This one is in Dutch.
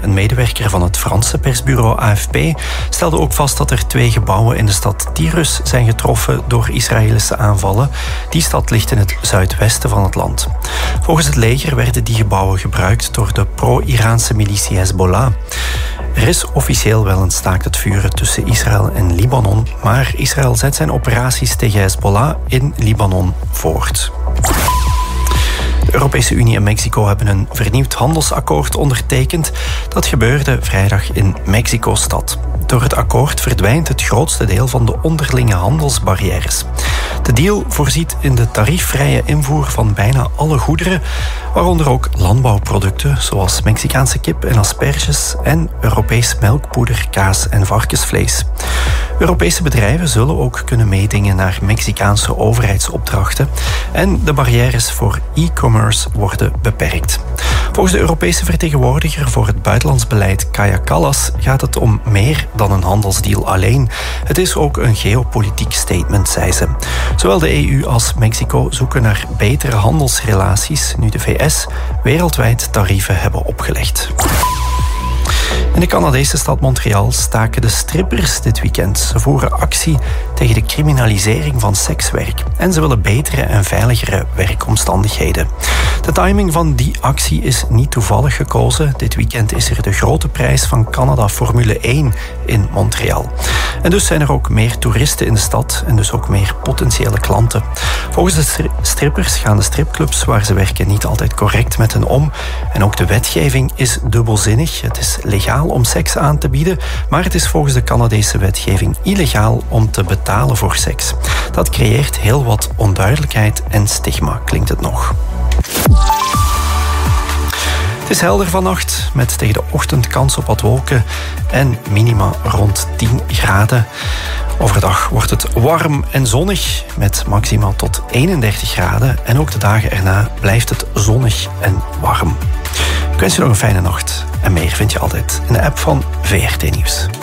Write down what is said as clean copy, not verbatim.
een medewerker van het Franse persbureau AFP, stelde ook vast dat er 2 gebouwen in de stad Tyrus zijn getroffen door Israëlische aanvallen. Die stad ligt in het zuidwesten van het land. Volgens het leger werden die gebouwen gebruikt door de pro-Iraanse militie Hezbollah. Er is officieel wel een staakt het vuren tussen Israël en Libanon, maar Israël zet zijn operaties tegen Hezbollah in Libanon voort. De Europese Unie en Mexico hebben een vernieuwd handelsakkoord ondertekend. Dat gebeurde vrijdag in Mexico-stad. Door het akkoord verdwijnt het grootste deel van de onderlinge handelsbarrières. De deal voorziet in de tariefvrije invoer van bijna alle goederen, waaronder ook landbouwproducten zoals Mexicaanse kip en asperges en Europees melkpoeder, kaas en varkensvlees. Europese bedrijven zullen ook kunnen meedingen naar Mexicaanse overheidsopdrachten en de barrières voor e-commerce worden beperkt. Volgens de Europese vertegenwoordiger voor het buitenlands beleid Kaja Kallas gaat het om meer dan een handelsdeal alleen. Het is ook een geopolitiek statement, zei ze. Zowel de EU als Mexico zoeken naar betere handelsrelaties nu de VS wereldwijd tarieven hebben opgelegd. In de Canadese stad Montreal staken de strippers dit weekend. Ze voeren actie tegen de criminalisering van sekswerk. En ze willen betere en veiligere werkomstandigheden. De timing van die actie is niet toevallig gekozen. Dit weekend is er de grote prijs van Canada Formule 1 in Montreal. En dus zijn er ook meer toeristen in de stad en dus ook meer potentiële klanten. Volgens de strippers gaan de stripclubs waar ze werken niet altijd correct met hen om. En ook de wetgeving is dubbelzinnig. Het is legaal om seks aan te bieden, maar het is volgens de Canadese wetgeving illegaal om te betalen voor seks. Dat creëert heel wat onduidelijkheid en stigma, klinkt het nog. Het is helder vannacht, met tegen de ochtend kans op wat wolken en minima rond 10 graden. Overdag wordt het warm en zonnig, met maxima tot 31 graden. En ook de dagen erna blijft het zonnig en warm. Ik wens je nog een fijne nacht. En meer vind je altijd in de app van VRT Nieuws.